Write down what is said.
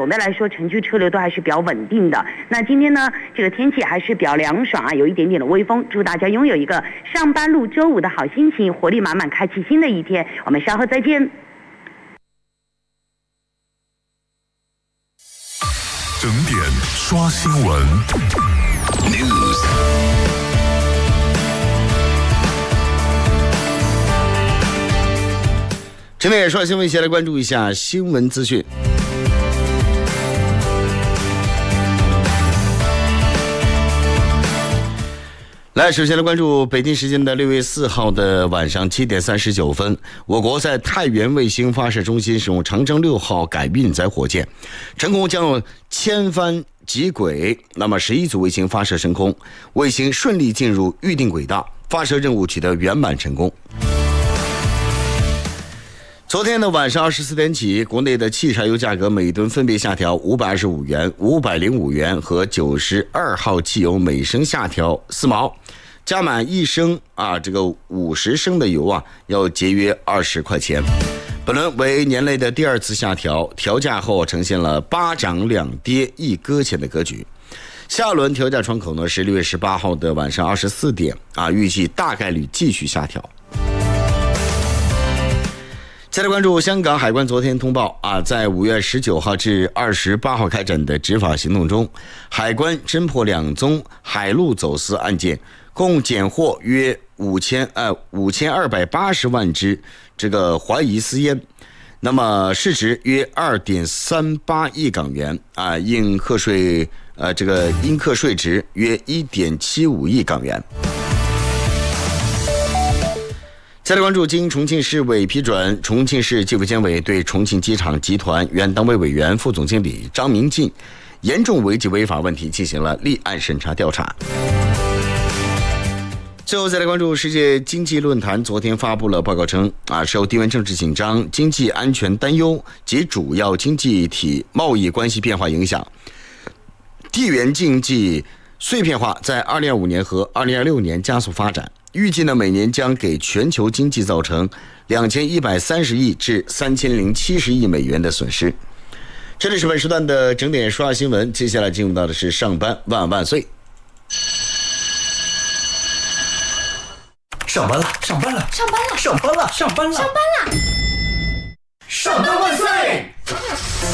总的来说城区车流都还是比较稳定的。那今天呢，这个天气还是比较凉爽啊，有一点点的微风，祝大家拥有一个上班路周五的好心情，活力满满，开启新的一天。我们稍后再见。 整点刷新闻 News。 整点刷新闻，一起来关注一下新闻资讯。来，首先来关注北京时间的6月4号的晚上7点39分，我国在太原卫星发射中心使用长征6号改运载火箭，成功将千帆极轨，那么11组卫星发射升空，卫星顺利进入预定轨道，发射任务取得圆满成功。昨天的晚上24点起，国内的汽柴油价格每吨分别下调525元、505元和92号汽油每升下调4毛，加满1升这个50升的油要节约20块钱。本轮为年内的第2次下调，调价后呈现了8涨2跌1搁浅的格局。下轮调价窗口呢是6月18号的晚上24点预计大概率继续下调。再来关注香港海关昨天通报在5月19号至28号开展的执法行动中，海关侦破2宗海陆走私案件，共检获约5280万支这个怀疑私烟，那么市值约2.38亿港元应课税值约1.75亿港元。再来关注，经重庆市委批准，重庆市纪委监委对重庆机场集团原党委委员、副总经理张明进严重违纪违法问题进行了立案审查调查。最后再来关注，世界经济论坛昨天发布了报告称受地缘政治紧张、经济安全担忧及主要经济体贸易关系变化影响，地缘经济碎片化在2025年和2026年加速发展，预计呢每年将给全球经济造成2130亿至3070亿美元的损失。这里是本时段的整点刷新闻，接下来进入到的是上班万万岁。 上班了，上班了， 上班了， 上班了，上班了， 上班了， 上班万岁！